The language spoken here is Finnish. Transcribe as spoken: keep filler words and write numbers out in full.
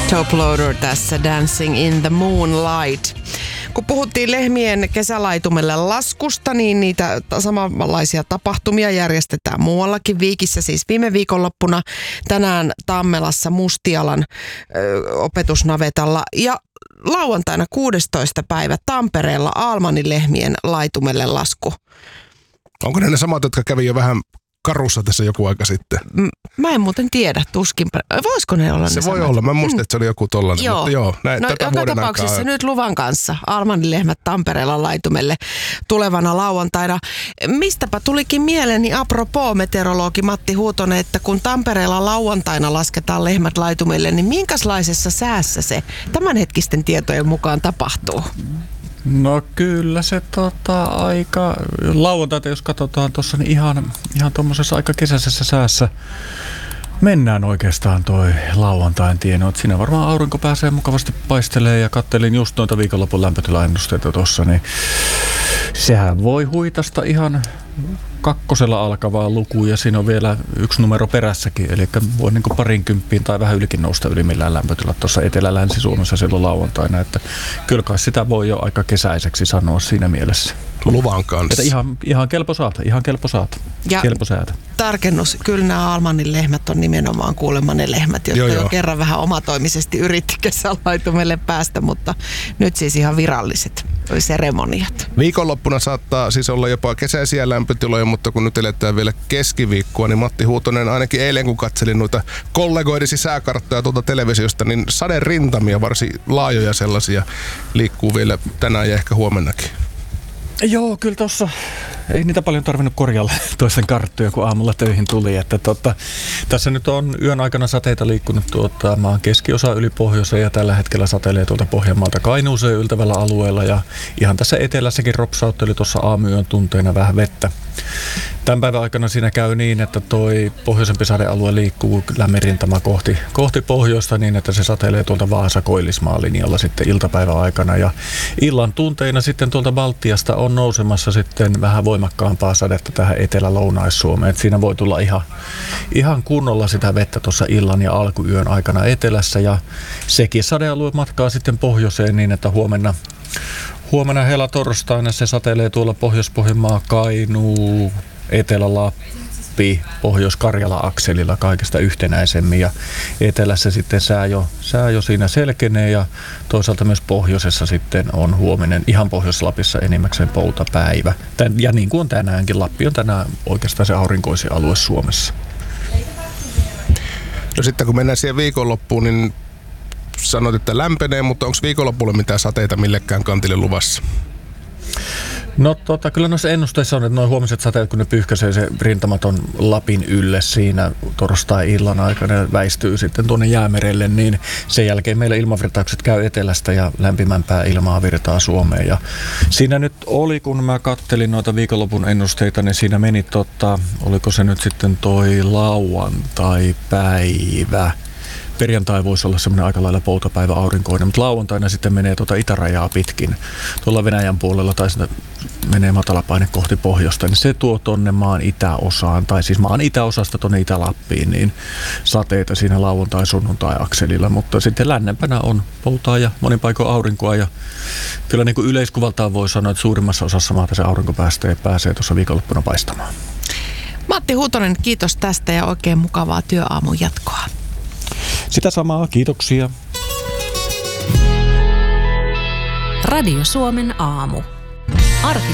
Top Loader tässä Dancing in the Moonlight. Kun puhuttiin lehmien kesälaitumelle laskusta, niin niitä samanlaisia tapahtumia järjestetään muuallakin Viikissä. Siis viime viikonloppuna tänään Tammelassa Mustialan ö, opetusnavetalla ja lauantaina kuudestoista päivä Tampereella Almanin lehmien laitumelle lasku. Onko ne ne samat, jotka kävi jo vähän karussa tässä joku aika sitten? Mä en muuten tiedä, tuskinpä. Voisiko ne olla se ne Se voi samat? olla. Mä muistin, että se oli joku tollainen. Joo. Mutta joo, näin, no, tätä joka tapauksessa aikaa. nyt luvan kanssa. Almanin lehmät Tampereella laitumelle tulevana lauantaina. Mistäpä tulikin mieleeni apropos meteorologi Matti Huutonen, että kun Tampereella lauantaina lasketaan lehmät laitumelle, niin minkälaisessa säässä se tämänhetkisten tietojen mukaan tapahtuu? No kyllä se tota, aika, lauantaita jos katsotaan tuossa, niin ihan, ihan tuommoisessa aika kesäisessä säässä mennään oikeastaan toi lauantain tieno. Siinä varmaan aurinko pääsee mukavasti paistelee ja kattelin just noita viikonlopun lämpötilaennusteita tuossa, niin sehän voi huitasta ihan kakkosella alkavaa lukua ja siinä on vielä yksi numero perässäkin, eli voi niin kuin parinkymppiin tai vähän ylikin nousta ylimmillään lämpötilat tuossa Etelä-Länsi-Suomessa silloin lauantaina, että kyllä kai sitä voi jo aika kesäiseksi sanoa siinä mielessä. Luvan kanssa. Että ihan, ihan kelpo saata, ihan kelpo saata, ja kelpo säätä. Tarkennus, kyllä nämä Almanin lehmät on nimenomaan kuulemma ne lehmät, jotka joo, jo joo. kerran vähän omatoimisesti yritti kesälaitumelle päästä, mutta nyt siis ihan viralliset seremoniat. Viikonloppuna saattaa siis olla jopa kesäisiä lämpötiloja, mutta kun nyt eletään vielä keskiviikkoa, niin Matti Huutonen ainakin eilen kun katselin noita kollegoidesi sääkarttoja tuolta televisiosta, niin saderintamia, varsin laajoja sellaisia, liikkuu vielä tänään ja ehkä huomennakin. Joo, kyllä tuossa ei niitä paljon tarvinnut korjalla toisten karttoja, kun aamulla töihin tuli. Että tota, tässä nyt on yön aikana sateita liikkunut tuota, maan keskiosa yli pohjoiseen ja tällä hetkellä sateilee tuolta Pohjanmaalta Kainuuseen yltävällä alueella. Ja ihan tässä etelässäkin ropsautteli tuossa aamuyön tunteina vähän vettä. Tämän päivän aikana siinä käy niin, että toi pohjoisempi sadealue liikkuu lämminrintama kohti, kohti pohjoista niin, että se sateilee tuolta Vaasa-Koillismaan linjalla sitten iltapäivän aikana. Ja illan tunteina sitten tuolta Baltiasta on nousemassa sitten vähän voimakkaampaa sadetta tähän Etelä-Lounais-Suomeen. Et siinä voi tulla ihan, ihan kunnolla sitä vettä tuossa illan ja alkuyön aikana etelässä. Ja sekin sadealue matkaa sitten pohjoiseen niin, että huomenna Huomenna hela-torstaina se sateilee tuolla Pohjois-Pohjanmaa, Kainuu, Etelä-Lappi, Pohjois-Karjala-akselilla kaikesta yhtenäisemmin ja etelässä sitten sää jo, sää jo siinä selkenee ja toisaalta myös pohjoisessa sitten on huominen ihan Pohjois-Lapissa enimmäkseen poutapäivä. Tän, ja niin kuin on tänäänkin, Lappi on tänään oikeastaan se aurinkoisin alue Suomessa. No sitten kun mennään siihen viikonloppuun, niin sanoit, että lämpenee, mutta onko viikonlopulle mitään sateita millekään kantille luvassa? No tota, kyllä noissa ennusteissa on, että nuo huomiset sateet, kun ne pyyhkäisee se rintamaton Lapin ylle siinä torstai-illan aikana ja väistyy sitten tuonne Jäämerelle, niin sen jälkeen meillä ilmavirtaukset käy etelästä ja lämpimämpää ilmaa virtaa Suomeen. Ja siinä nyt oli, kun mä kattelin noita viikonlopun ennusteita, niin siinä meni tota, oliko se nyt sitten toi lauantai-päivä. Perjantai voisi olla semmoinen aika lailla poutapäivä aurinkoinen, mutta lauantaina sitten menee tuota itärajaa pitkin. Tuolla Venäjän puolella tai sitä menee matalapaine kohti pohjoista, niin se tuo tonne maan itäosaan, tai siis maan itäosasta tonne Itä-Lappiin, niin sateita siinä lauantai-sunnuntai-akselilla, mutta sitten lännempänä on poutaa ja monin paikoin aurinkoa, ja kyllä niin kuin yleiskuvaltaan voi sanoa, että suurimmassa osassa maata se aurinko pääsee, pääsee tuossa viikonloppuna paistamaan. Matti Huutonen, kiitos tästä ja oikein mukavaa työaamun jatkoa. Sitä samaa, kiitoksia. Radio Suomen aamu. Arkisin